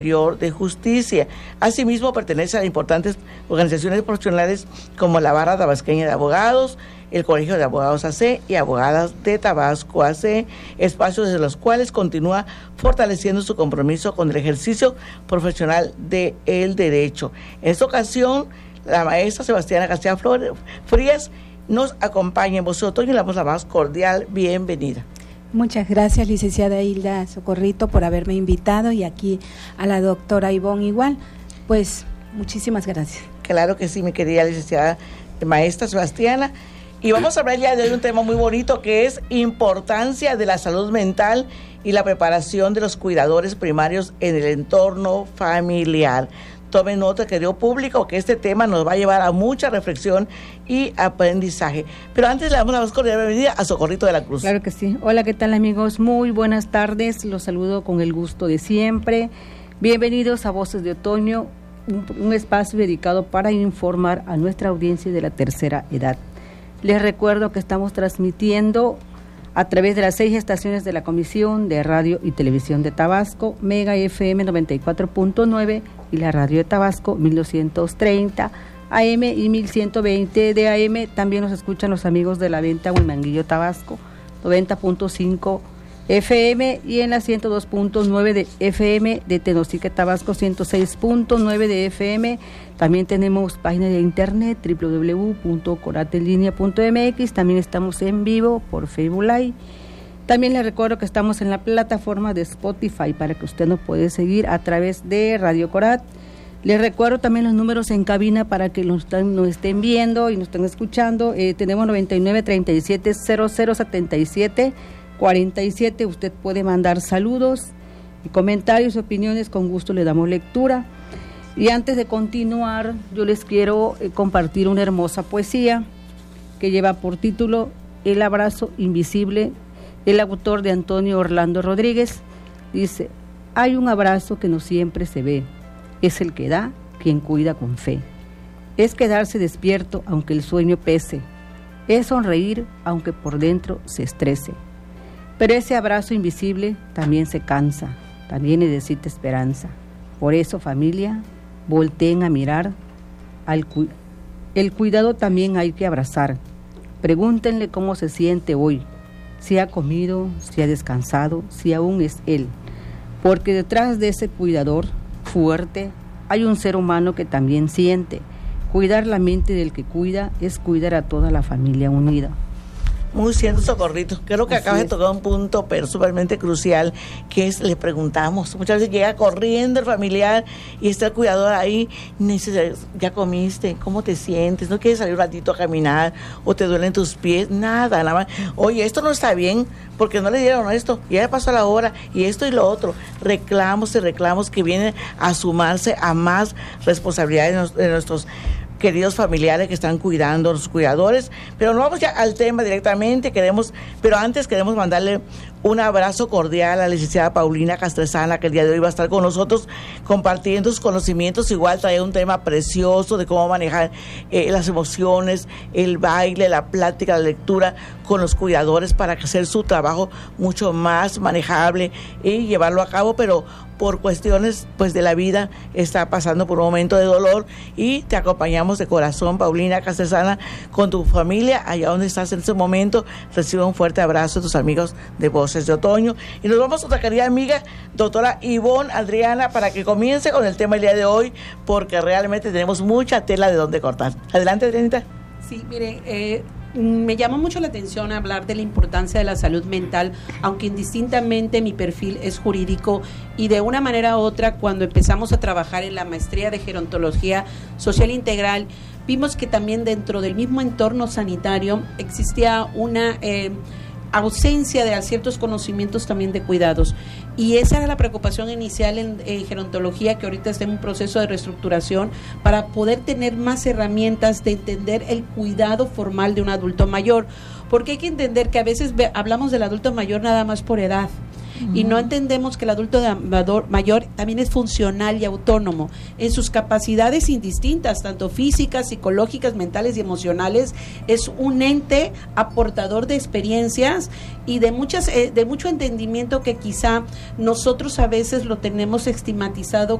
de Justicia. Asimismo, pertenece a importantes organizaciones profesionales como la Barra Tabasqueña de Abogados, el Colegio de Abogados AC y Abogadas de Tabasco AC, espacios desde los cuales continúa fortaleciendo su compromiso con el ejercicio profesional del derecho. En esta ocasión, la maestra Sebastiana García Frías nos acompaña en Voz de Otoño y le damos la más cordial bienvenida. Muchas gracias, licenciada Hilda Socorrito, por haberme invitado, y aquí a la doctora Ivonne igual. Pues muchísimas gracias. Claro que sí, mi querida licenciada maestra Sebastiana. Y vamos a hablar ya de un tema muy bonito, que es importancia de la salud mental y la preparación de los cuidadores primarios en el entorno familiar. Tomen nota, querido público, que este tema nos va a llevar a mucha reflexión y aprendizaje. Pero antes le damos la más cordial bienvenida a Socorrito de la Cruz. Claro que sí. Hola, ¿qué tal, amigos? Muy buenas tardes. Los saludo con el gusto de siempre. Bienvenidos a Voces de Otoño, un espacio dedicado para informar a nuestra audiencia de la tercera edad. Les recuerdo que estamos transmitiendo a través de las 6 estaciones de la Comisión de Radio y Televisión de Tabasco, Mega FM 94.9 y la Radio de Tabasco 1230 AM y 1120 de AM. También nos escuchan los amigos de La Venta, Huimanguillo, Tabasco, 90.5 FM, y en la 102.9 de FM de Tenosique, Tabasco, 106.9 de FM. También tenemos página de internet www.coratelinea.mx. También estamos en vivo por Facebook Live. También les recuerdo que estamos en la plataforma de Spotify para que usted nos puede seguir a través de Radio Corat. Les recuerdo también los números en cabina para que nos estén viendo y nos estén escuchando. Tenemos 99 37 00 77 47. Usted puede mandar saludos y comentarios y opiniones, con gusto le damos lectura. Y antes de continuar, yo les quiero compartir una hermosa poesía que lleva por título El abrazo invisible. El autor de Antonio Orlando Rodríguez dice: hay un abrazo que no siempre se ve, es el que da quien cuida con fe. Es quedarse despierto aunque el sueño pese, es sonreír aunque por dentro se estrese. Pero ese abrazo invisible también se cansa, también necesita esperanza. Por eso, familia, volteen a mirar, el cuidado también hay que abrazar. Pregúntenle cómo se siente hoy, si ha comido, si ha descansado, si aún es él. Porque detrás de ese cuidador fuerte hay un ser humano que también siente. Cuidar la mente del que cuida es cuidar a toda la familia unida. Muy cierto, Socorrito. Creo que acabas de tocar un punto pero sumamente crucial, que es, le preguntamos, muchas veces llega corriendo el familiar y está el cuidador ahí, dice: ¿ya comiste? ¿Cómo te sientes? ¿No quieres salir un ratito a caminar? ¿O te duelen tus pies? Nada más. Oye, esto no está bien, porque no le dieron esto, ya pasó la hora, y esto y lo otro. Reclamos y reclamos que vienen a sumarse a más responsabilidades de nuestros queridos familiares que están cuidando, los cuidadores. Pero no vamos ya al tema directamente, pero antes queremos mandarle un abrazo cordial a la licenciada Paulina Castresana, que el día de hoy va a estar con nosotros compartiendo sus conocimientos. Igual trae un tema precioso de cómo manejar las emociones, el baile, la plática, la lectura con los cuidadores para hacer su trabajo mucho más manejable y llevarlo a cabo, pero por cuestiones pues de la vida está pasando por un momento de dolor, y te acompañamos de corazón, Paulina Castresana, con tu familia allá donde estás en este momento. Recibe un fuerte abrazo de tus amigos de Voces de Otoño, y nos vamos a otra querida amiga, doctora Ivonne Adriana, para que comience con el tema el día de hoy, porque realmente tenemos mucha tela de donde cortar. Adelante, Adrianita. Sí, mire, me llama mucho la atención hablar de la importancia de la salud mental, aunque indistintamente mi perfil es jurídico, y de una manera u otra, cuando empezamos a trabajar en la maestría de gerontología social integral, vimos que también dentro del mismo entorno sanitario existía una ausencia de ciertos conocimientos también de cuidados, y esa era la preocupación inicial en gerontología, que ahorita está en un proceso de reestructuración para poder tener más herramientas de entender el cuidado formal de un adulto mayor, porque hay que entender que a veces hablamos del adulto mayor nada más por edad, y no entendemos que el adulto mayor también es funcional y autónomo en sus capacidades indistintas, tanto físicas, psicológicas, mentales y emocionales. Es un ente aportador de experiencias y de mucho entendimiento que quizá nosotros a veces lo tenemos estigmatizado